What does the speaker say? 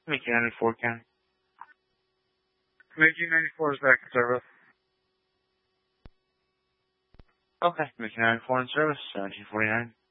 Mickey 94 County. Mickey 94 is back in service. Okay, Mickey 94 in service, 1749.